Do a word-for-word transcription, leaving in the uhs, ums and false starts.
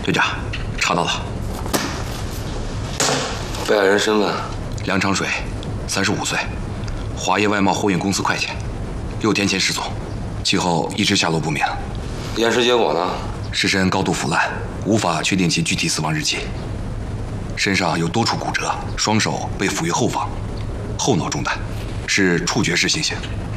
队长，查到了， 被害人身份： 梁长水，三十五岁，华业外贸货运公司会计，六天前失踪，其后一直下落不明。 验尸结果呢？ 尸身高度腐烂，无法确定其具体死亡日期。身上有多处骨折，双手被抚于后方，后脑中弹，是触觉式性刑。